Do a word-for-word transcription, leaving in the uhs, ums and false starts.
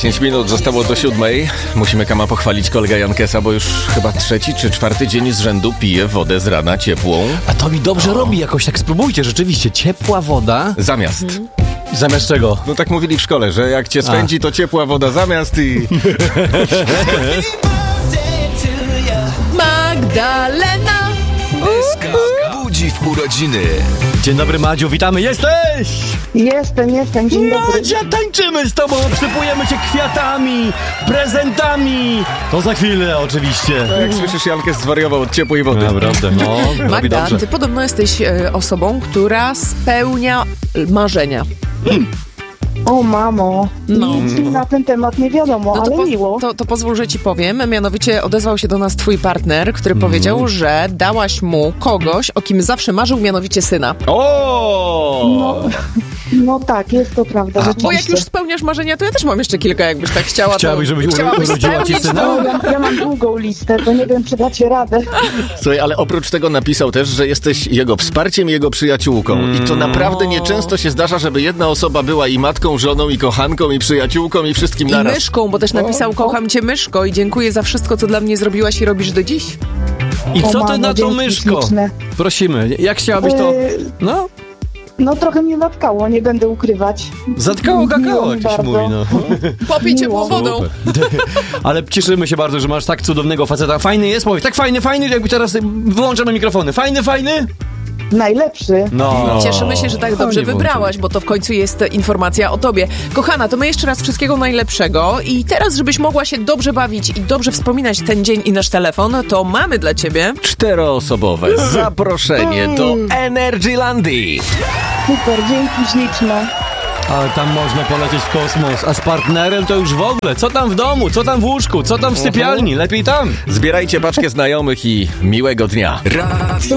dziesięć minut zostało do siódmej. Musimy, Kama, pochwalić kolegę Jankesa, bo już chyba trzeci czy czwarty dzień z rzędu pije wodę z rana ciepłą. A to mi dobrze o. robi jakoś, tak spróbujcie, rzeczywiście, ciepła woda. Zamiast. Mhm. Zamiast czego? No tak mówili w szkole, że jak cię swędzi, to ciepła woda zamiast i... Magdalena budzi w urodziny. Dzień dobry, Madziu, witamy, jesteś! Jestem, jestem, dzień dobry. Madzia, tańczymy z tobą, obsypujemy cię kwiatami, prezentami. To za chwilę oczywiście. No jak słyszysz, Jankes zwariował od ciepłej wody. Naprawdę, no, robi Magda, dobrze. ty podobno jesteś e, osobą, która spełnia marzenia. Hmm. O mamo, No. nic mi na ten temat nie wiadomo, No to, ale poz- miło. to, to pozwól, że ci powiem. Mianowicie odezwał się do nas twój partner, który Mhm. powiedział, że dałaś mu kogoś, o kim zawsze marzył, mianowicie syna. O! No, no tak, jest to prawda, Bo rzeczywiście. jak już spełniasz marzenia, to ja też mam jeszcze kilka, jakbyś tak chciała. Chciałabyś, to, żebyś chciałabyś urodziła ci spełnić syna? to. No, ja, ja mam długą listę, to nie wiem, czy dacie radę. Słuchaj, ale oprócz tego napisał też, że jesteś jego wsparciem i jego przyjaciółką. I to naprawdę nieczęsto się zdarza, żeby jedna osoba była i matką, żoną, i kochanką, i przyjaciółką, i wszystkim I naraz. myszką, bo też napisał: kocham cię, myszko, i dziękuję za wszystko, co dla mnie zrobiłaś i robisz do dziś. I O, co ty mamo, na to, dzięki myszko? śliczne. Prosimy, jak chciałabyś to... Yy, No, No trochę mnie zatkało, nie będę ukrywać. zatkało Miło kakao, mi jak to się bardzo. mówi, no. Popij ciepłą Miło. wodą. Ale cieszymy się bardzo, że masz tak cudownego faceta. Fajny jest, powiedz, tak fajny, fajny, jakby teraz wyłączamy mikrofony. Fajny, fajny? Najlepszy. No. Cieszymy się, że tak dobrze Fajnie wybrałaś, bo to w końcu jest informacja o tobie. Kochana, to my jeszcze raz wszystkiego najlepszego i teraz, żebyś mogła się dobrze bawić i dobrze wspominać ten dzień i nasz telefon, to mamy dla ciebie... Czteroosobowe zaproszenie do Energylandii. Super, dzięki śliczne. Ale tam można polecieć w kosmos, a z partnerem to już w ogóle. Co tam w domu, co tam w łóżku, co tam w sypialni, lepiej tam. Zbierajcie paczkę znajomych i miłego dnia. Radio